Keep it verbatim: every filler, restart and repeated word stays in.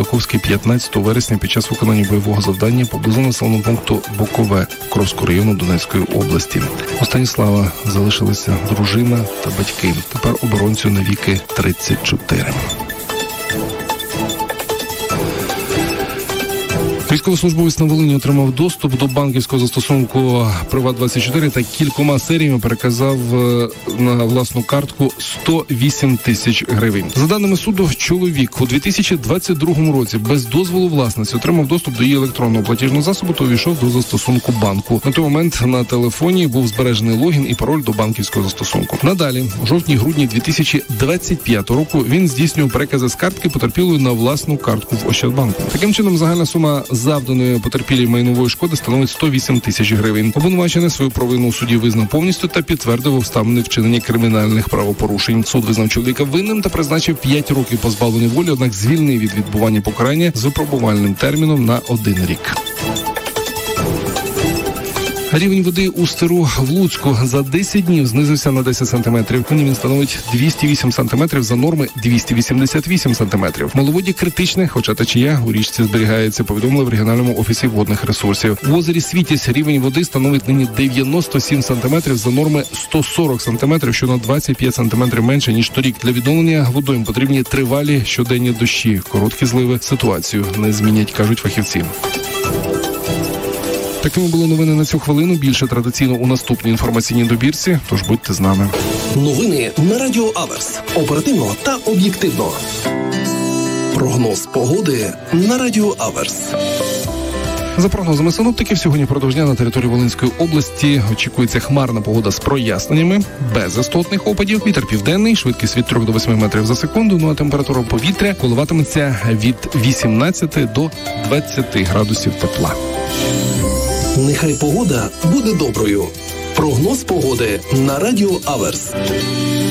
Каковський п'ятнадцятого вересня під час виконання бойового завдання поблизу населеного пункту Бокове Покровського району Донецької області. У Станіслава залишилися дружина та батьки. Тепер оборонцю навіки тридцять чотири. Військовослужбовець на Волині отримав доступ до банківського застосунку Приват двадцять чотири та кількома серіями переказав на власну картку сто вісім тисяч гривень. За даними суду, чоловік у дві тисячі двадцять другому році без дозволу власниці отримав доступ до її електронного платіжного засобу та увійшов до застосунку банку. На той момент на телефоні був збережений логін і пароль до банківського застосунку. Надалі, у жовтні-грудні дві тисячі двадцять п'ятого року він здійснював перекази з картки потерпілої на власну картку в Ощадбанку. Таким чином, загальна сума завданої потерпілій майнової шкоди становить сто вісім тисяч гривень. Обвинувачений свою провину у суді визнав повністю та підтвердив обставини вчинення кримінальних правопорушень. Суд визнав чоловіка винним та призначив п'ять років позбавлення волі, однак звільнив від відбування покарання з випробувальним терміном на один рік. Рівень води у Стеру в Луцьку за десять днів знизився на десять сантиметрів. Нині він становить двісті вісім сантиметрів за норми двісті вісімдесят вісім сантиметрів. Маловоддя критичне, хоча течія у річці зберігається, повідомили в регіональному офісі водних ресурсів. У озері Світязь рівень води становить нині дев'яносто сім сантиметрів за норми сто сорок сантиметрів, що на двадцять п'ять сантиметрів менше, ніж торік. Для відновлення водойм потрібні тривалі щоденні дощі. Короткі зливи ситуацію не змінять, кажуть фахівці. Такими були новини на цю хвилину. Більше традиційно у наступній інформаційній добірці, тож будьте з нами. Новини на Радіо Аверс. Оперативно та об'єктивно. Прогноз погоди на Радіо Аверс. За прогнозами синоптиків, сьогодні впродовж дня на території Волинської області очікується хмарна погода з проясненнями, без істотних опадів, вітер південний, швидкість від трьох до восьми метрів за секунду, ну а температура повітря коливатиметься від вісімнадцяти до двадцяти градусів тепла. Нехай погода буде доброю. Прогноз погоди на Радіо Аверс.